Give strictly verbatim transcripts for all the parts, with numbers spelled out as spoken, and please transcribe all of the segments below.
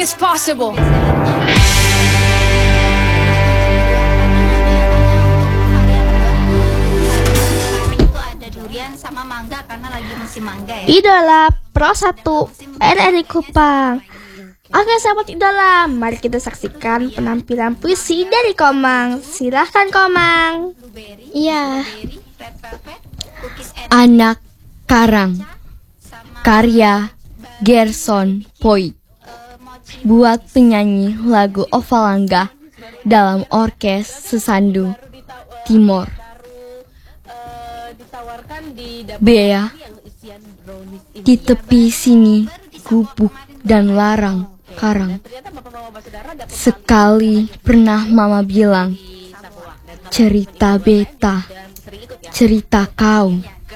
this possible? Sama mangga karena lagi musim mangga ya. Idola Pro satu R R I Kupang. Oke sahabat idola, mari kita saksikan penampilan puisi dari Komang. Silahkan Komang. Iya. Anak Karang, karya Gerson Poit, buat penyanyi lagu Ovalangga dalam Orkes Sesandu Timor. Bea, di tepi sini gubuk dan larang karang. Sekali pernah mama bilang, cerita beta, cerita kau,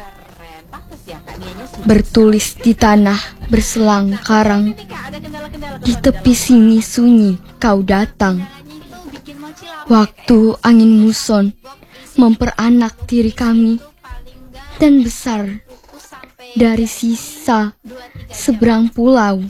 bertulis di tanah berselang karang. Di tepi sini sunyi kau datang, waktu angin muson memperanak diri kami, dan besar dari sisa seberang pulau.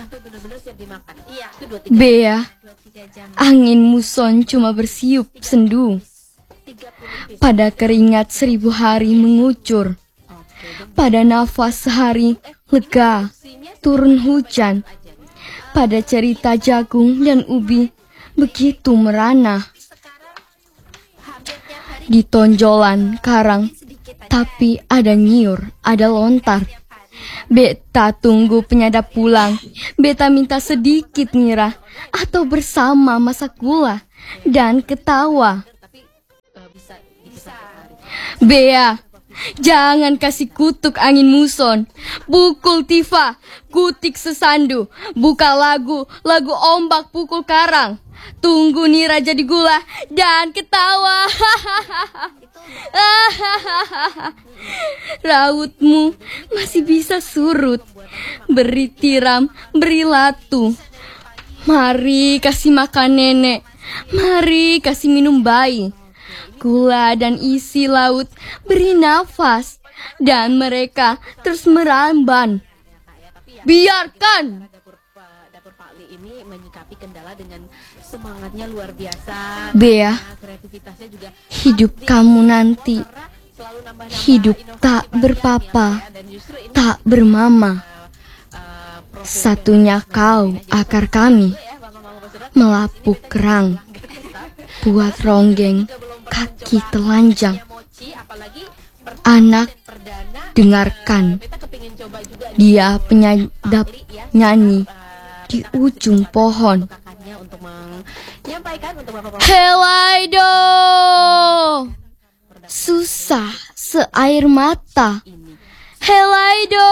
Bea, angin muson cuma bersiup sendu, pada keringat seribu hari mengucur, pada nafas sehari lega turun hujan, pada cerita jagung dan ubi begitu merana. Di tonjolan karang tapi ada nyiur, ada lontar. Beta tunggu penyadap pulang, beta minta sedikit ngira, atau bersama masak gula dan ketawa. Bea, jangan kasih kutuk angin muson, pukul tifa, kutik sesandu, buka lagu, lagu ombak pukul karang. Tunggu nira jadi gula dan ketawa. Rautmu masih bisa surut, beri tiram, beri latu. Mari kasih makan nenek, mari kasih minum bayi. Gula dan isi laut beri nafas, dan mereka terus meramban. Biarkan. Dapur Pak Li ini menyikapi kendala dengan semangatnya luar biasa. Bea, hidup kamu nanti hidup tak berpapa, tak bermama. Satunya kau akar kami, melapuk kerang, buat ronggeng kaki telanjang. Anak, dengarkan, dia penyadap nyanyi di ujung pohon. Helaido, susah seair mata. Helaido,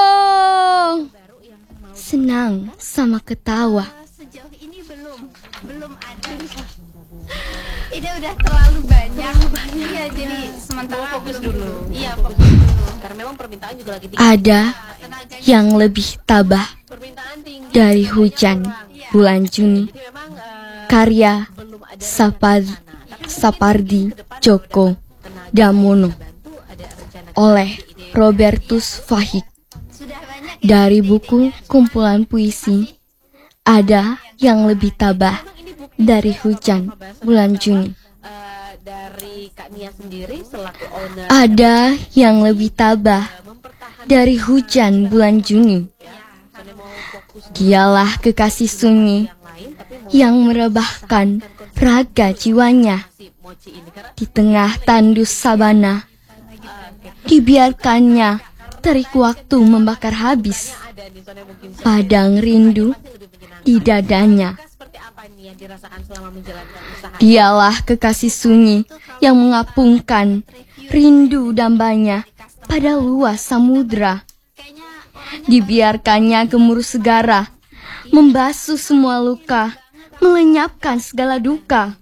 senang sama ketawa. Sejauh ini belum belum ada. Ini udah terlalu banyak. Iya, jadi sementara fokus dulu. Iya, fokus dulu. Karena memang permintaan juga lagi tinggi. Ada yang lebih tabah dari hujan bulan Juni. Karya Sapar, Sapardi Djoko Damono oleh Robertus Fahik. Dari buku kumpulan puisi Ada yang lebih tabah dari hujan bulan Juni. Ada yang lebih tabah dari hujan bulan Juni. Dialah kekasih sunyi yang merebahkan raga jiwanya di tengah tandus sabana. Dibiarkannya terik waktu membakar habis padang rindu di dadanya. Dialah kekasih sunyi yang mengapungkan rindu dambanya pada luas samudra. Dibiarkannya gemuruh segara, membasuh semua luka, melenyapkan segala duka.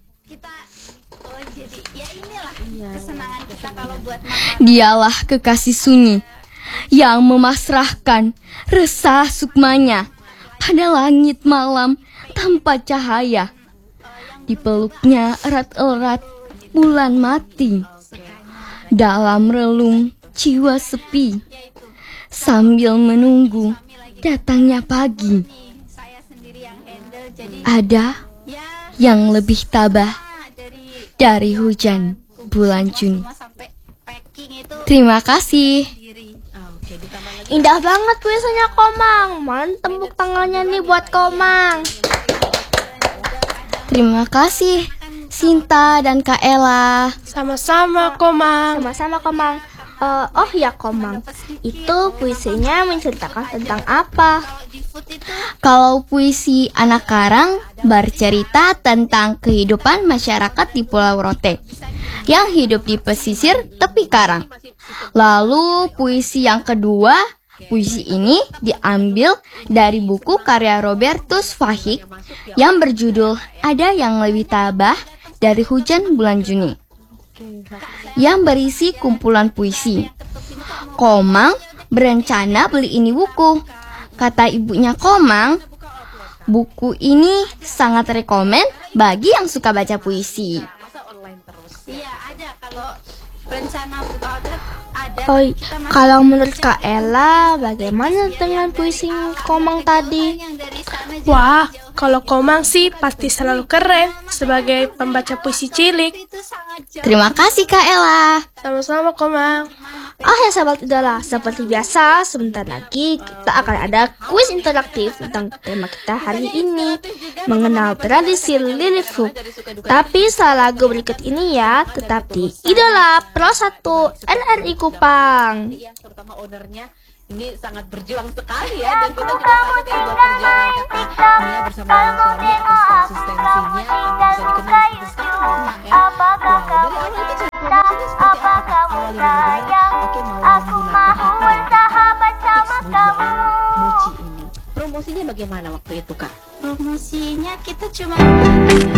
Dialah kekasih sunyi yang memasrahkan resah sukmanya pada langit malam tanpa cahaya. Dipeluknya erat-erat bulan mati, dalam relung jiwa sepi, sambil menunggu datangnya pagi. jadi ada ya yang lebih tabah dari dari hujan bulan Juni. rumah sampai packing itu Terima kasih. diri. Oke, ditambah lagi Indah banget puisinya Komang. Mana tepuk tangannya nih buat Komang. Terima kasih Sinta dan Kak Ella. Sama-sama, Komang. Sama-sama Komang. Eh, oh ya Komang, itu puisinya menceritakan tentang apa? di food itu Kalau puisi anak karang bercerita tentang kehidupan masyarakat di Pulau Rote yang hidup di pesisir tepi karang. Lalu puisi yang kedua, puisi ini diambil dari buku karya Robertus Fahik yang berjudul Ada yang Lebih Tabah dari Hujan Bulan Juni, yang berisi kumpulan puisi. Komang berencana beli ini buku. Kata ibunya Komang, buku ini sangat rekomen bagi yang suka baca puisi. iya ada kalau rencana buka outlet ada. Oh, Kita masuk kalau menurut Kak Ella, bagaimana dengan puisi Komang tadi? yang dari sana jadi Wah, kalau Komang sih pasti selalu keren sebagai pembaca puisi cilik. itu sangat jauh. Terima kasih Kak Ella. Sama-sama, Komang. Oh ya sahabat idola, seperti biasa sebentar lagi kita akan ada kuis interaktif tentang tema kita hari ini, mengenal tradisi Lilliput. Tapi setelah lagu berikut ini ya, tetap di Idola Pro satu N R I Kupang. yang terutama ownernya ini sangat berjuang sekali ya, dan kita juga salut ya buat perjuangan kakak Mia bersama suami atas konsistensinya yang bisa dikenal seperti sekarang ya. Wow, dari awal itu cara promosinya seperti apa kak? Awalnya benar-benar oke mau menggunakan tips membuat mochi ini. Promosinya bagaimana waktu itu kak? Promosinya kita cuma